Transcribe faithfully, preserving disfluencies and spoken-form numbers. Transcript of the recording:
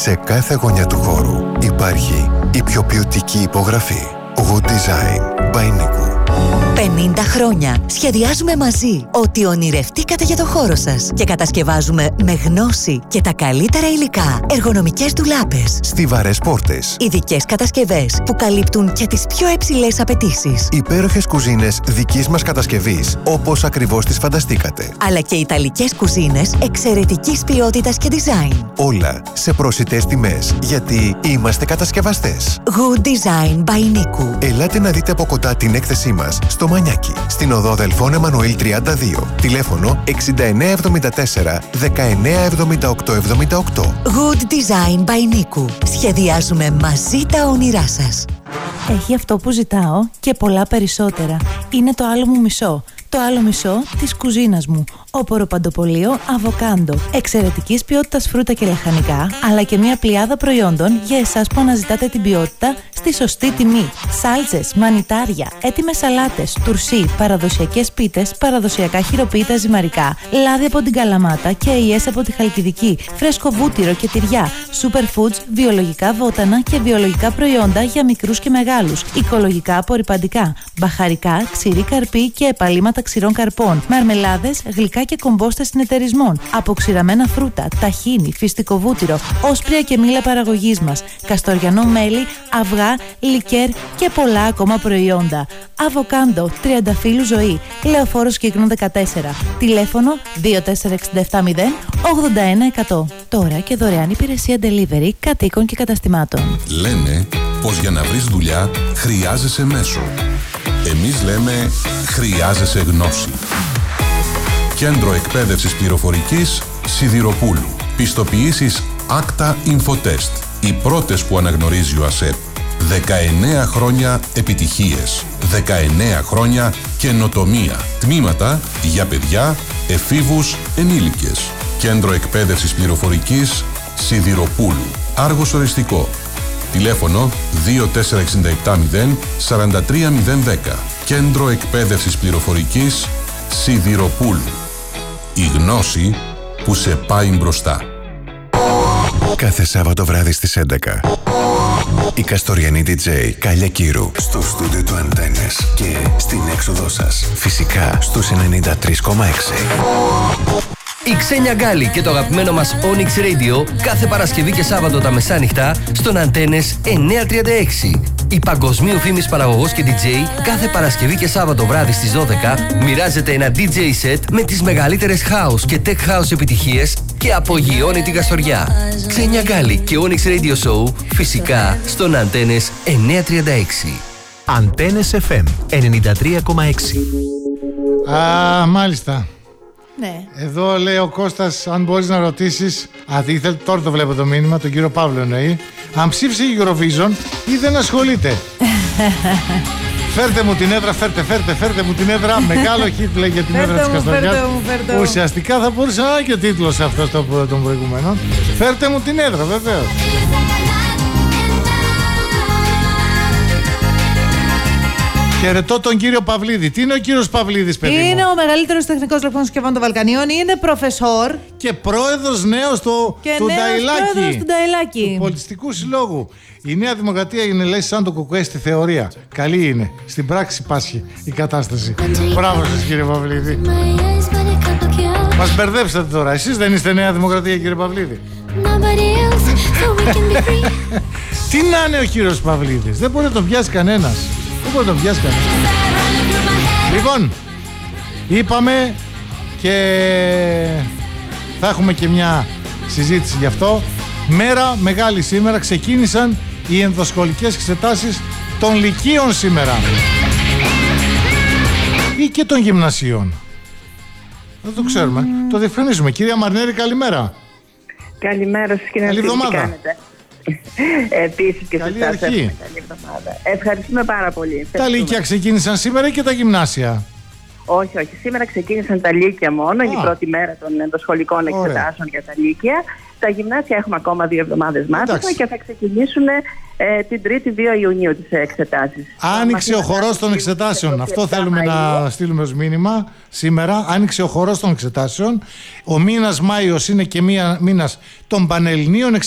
Σε κάθε γωνιά του χώρου υπάρχει η πιο ποιοτική υπογραφή. Good Design by Niku. πενήντα χρόνια σχεδιάζουμε μαζί ό,τι ονειρευτήκατε για το χώρο σας και κατασκευάζουμε με γνώση και τα καλύτερα υλικά εργονομικές ντουλάπες, Στιβαρές πόρτες, ειδικές κατασκευές που καλύπτουν και τις πιο υψηλές απαιτήσεις, υπέροχες κουζίνες δικής μας κατασκευής όπως ακριβώς τις φανταστήκατε, αλλά και ιταλικές κουζίνες εξαιρετικής ποιότητας και design. όλα σε προσιτές τιμές, γιατί είμαστε κατασκευαστές. Good Design by Niku. Ελάτε να δείτε από κοντά την έκθεσή μας στο Μανιάκι, στην οδό Δελφών Εμμανουήλ τριάντα δύο. Τηλέφωνο εξήντα εννέα εβδομήντα τέσσερα δεκαεννέα εβδομήντα οκτώ εβδομήντα οκτώ. Good Design by Niku. Σχεδιάζουμε μαζί τα όνειρά σας. Έχει αυτό που ζητάω και πολλά περισσότερα. Είναι το άλλο μου μισό. Το άλλο μισό της κουζίνας μου. Όπορο παντοπολείο αβοκάντο. Εξαιρετικής ποιότητας φρούτα και λαχανικά, αλλά και μια πλειάδα προϊόντων για εσάς που αναζητάτε την ποιότητα στη σωστή τιμή. Σάλτσες, μανιτάρια, έτοιμες σαλάτες, τουρσί, παραδοσιακές πίτες, παραδοσιακά χειροποίητα ζυμαρικά, λάδι από την Καλαμάτα και αειές από τη Χαλκιδική, φρέσκο βούτυρο και τυριά, superfoods, βιολογικά βότανα και βιολογικά προϊόντα για μικρούς και μεγάλους, οικολογικά απορρυπαντικά, μπαχαρικά, ξηρή καρπή και επαλήματα ξηρών καρπών, μαρμελάδες, γλυκά και κομπόστες συνεταιρισμών, αποξηραμένα φρούτα, ταχίνι, φυστικό βούτυρο, όσπρια και μήλα παραγωγής μας, καστοριανό μέλι, αυγά, λικέρ και πολλά ακόμα προϊόντα. Αβοκάντο, τριανταφύλου ζωή, Λεωφόρος Κύκνων δεκατέσσερα. Τηλέφωνο δύο τέσσερα έξι επτά μηδέν ογδόντα ένα εκατό. Τώρα και δωρεάν υπηρεσία delivery κατοίκων και καταστημάτων. Λένε πως για να βρεις δουλειά χρειάζεσαι μέσο. Εμείς λέμε χρειάζεσαι γνώση. Κέντρο Εκπαίδευσης Πληροφορικής Σιδηροπούλου. Πιστοποιήσεις Άκτα Infotest. Οι πρώτες που αναγνωρίζει ο ΑΣΕΠ. δεκαεννέα χρόνια επιτυχίες. δεκαεννέα χρόνια καινοτομία. Τμήματα για παιδιά, εφήβους, ενήλικες. Κέντρο Εκπαίδευσης Πληροφορικής Σιδηροπούλου. Άργος οριστικό. Τηλέφωνο δύο τέσσερα έξι επτά μηδέν τέσσερα τρία μηδέν δέκα. Κέντρο Εκπαίδευσης Πληροφορικής Σιδηροπούλου. Η γνώση που σε πάει μπροστά. Κάθε Σάββατο βράδυ στις έντεκα. Η Καστοριανή ντι τζέι Κάλια Κύρου στο στούντιο του Αντένες και στην έξοδό σας. Φυσικά στους ενενήντα τρία κόμμα έξι. Η Ξένια Γκάλη και το αγαπημένο μας Onyx Radio κάθε Παρασκευή και Σάββατο τα μεσάνυχτα στον Αντένες εννιακόσια τριάντα έξι. Η παγκοσμίου φήμης παραγωγός και ντι τζέι κάθε Παρασκευή και Σάββατο βράδυ στις δώδεκα μοιράζεται ένα ντι τζέι set με τις μεγαλύτερες house και tech house επιτυχίες και απογειώνει την Καστοριά. Ξένια Γκάλη και Onyx Radio Show φυσικά στον Αντένες εννιακόσια τριάντα έξι. Αντένες εφ εμ ενενήντα τρία κόμμα έξι. Α, μάλιστα. Ναι. Εδώ λέει ο Κώστας, αν μπορείς να ρωτήσεις, α, ήθελε, τώρα το βλέπω το μήνυμα, τον κύριο Παύλο εννοεί, αν ψήφισε η Eurovision ή δεν ασχολείται. Φέρτε μου την έδρα, φέρτε, φέρτε, φέρτε μου την έδρα. Μεγάλο hit λέει για την έδρα της Καστοριάς. Ουσιαστικά θα μπορούσε να είναι και ο τίτλος αυτός των προηγουμένων. Φέρτε μου την έδρα, βεβαίως. Χαιρετώ τον κύριο Παυλίδη. Τι είναι ο κύριος Παυλίδης, παιδί μου? Είναι ο μεγαλύτερος τεχνικός λεπτομοσκευών των Βαλκανίων. Είναι προφεσόρ. Και πρόεδρος νέος του, και του νέος Νταϊλάκη. πρόεδρος του Νταϊλάκη. Του Πολιτιστικού Συλλόγου. Η Νέα Δημοκρατία είναι, λέει, σαν το κουκουέ στη θεωρία. Καλή είναι. Στην πράξη πάσχει η κατάσταση. Μπράβο σας, κύριε Παυλίδη. Μας μπερδέψατε τώρα. Εσείς δεν είστε Νέα Δημοκρατία, κύριε Παυλίδη? Τι να είναι ο κύριος Παυλίδης? Δεν μπορεί να τον πιάσει κανένας. Δεν μπορεί να τον πιάσει κανένας. Λοιπόν, είπαμε και θα έχουμε και μια συζήτηση γι' αυτό. Μέρα μεγάλη σήμερα. Ξεκίνησαν οι ενδοσχολικές εξετάσεις των λυκείων σήμερα. Ή και των γυμνασίων. Δεν το ξέρουμε. Mm. Το διευκρινίζουμε. Κυρία Μαρνέρη, καλημέρα. Καλημέρα σας, κύριε. Καλή εβδομάδα. Επίσης και καλή σας αρχή. Καλή εβδομάδα. Ευχαριστούμε πάρα πολύ. Τα λύκεια ξεκίνησαν σήμερα ή και τα γυμνάσια? Όχι, όχι. Σήμερα ξεκίνησαν τα λύκεια μόνο. Είναι η πρώτη μέρα των ενδοσχολικών εξετάσεων για τα λύκεια. Τα γυμνάσια έχουμε ακόμα δύο εβδομάδες μάθημα και θα ξεκινήσουν ε, την Τρίτη δύο Ιουνίου τις εξετάσεις. Άνοιξε ο χορός των εξετάσεων. Αυτό θέλουμε να στείλουμε ως μήνυμα σήμερα. Άνοιξε ο χορός των εξετάσεων. Ο μήνας Μάιος είναι και μία μήνας των πανελληνίων εξετάσεων.